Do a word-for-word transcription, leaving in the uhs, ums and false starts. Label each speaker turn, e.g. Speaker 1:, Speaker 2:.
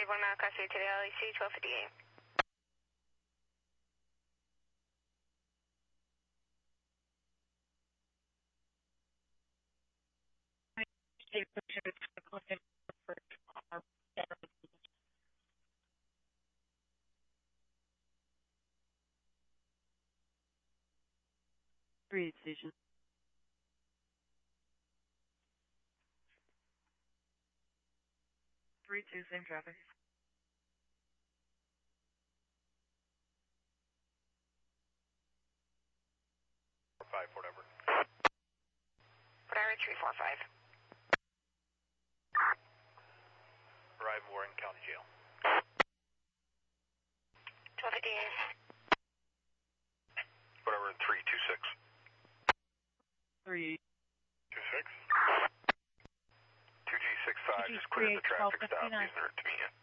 Speaker 1: received one mile custody to the L E C, twelve fifty-eight.
Speaker 2: Three station. Three two, same traffic.
Speaker 3: Five, whatever.
Speaker 1: Port Irish three four five.
Speaker 3: Arrive Warren County Jail.
Speaker 1: twelve fifty-eight.
Speaker 3: Whatever, three two six.
Speaker 2: Three.
Speaker 3: Two six. Two G six five, just cleared the traffic stop. These are to me.